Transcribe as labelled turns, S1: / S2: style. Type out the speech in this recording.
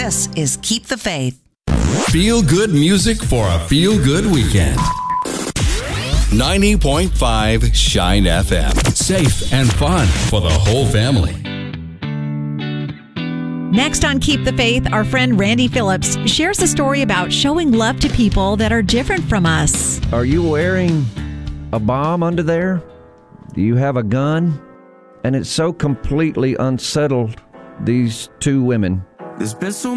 S1: This is Keep the Faith.
S2: Feel good music for a feel good weekend. 90.5 Shine FM. Safe and fun for the whole family.
S3: Next on Keep the Faith, our friend Randy Phillips shares a story about showing love to people that are different from us.
S4: Are you wearing a bomb under there? Do you have a gun? And it's so completely unsettled these two women.
S5: There's been so